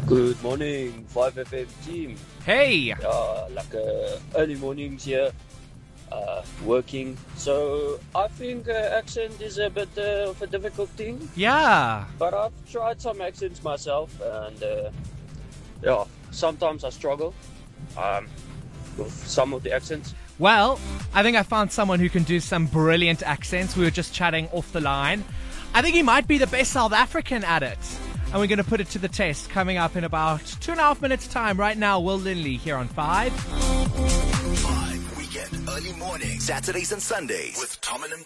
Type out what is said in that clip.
Good morning, 5FM team. Hey! Early mornings here, working. So I think accent is a bit of a difficult thing. Yeah. But I've tried some accents myself, and sometimes I struggle with some of the accents. Well, I think I found someone who can do some brilliant accents. We were just chatting off the line. I think he might be the best South African at it. And we're going to put it to the test coming up in about 2.5 minutes' time. Right now, Will Lindley here on 5. 5 Weekend Early Morning, Saturdays and Sundays with Tom and